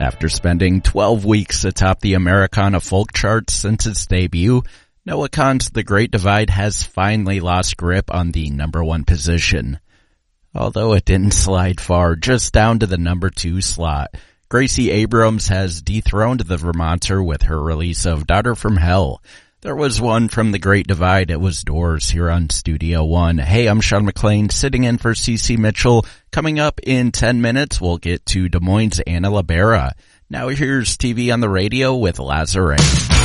After spending 12 weeks atop the Americana folk charts since its debut, Noah Kahan's The Great Divide has finally lost grip on the number 1 position. Although it didn't slide far, just down to the number 2 slot, Gracie Abrams has dethroned the Vermonter with her release of Daughter from Hell. There was one from The Great Divide. It was Doors here on Studio One. Hey, I'm Sean McLean, sitting in for CC Mitchell. Coming up in 10 minutes, we'll get to Des Moines' Anna Libera. Now here's TV on the Radio with Lazare.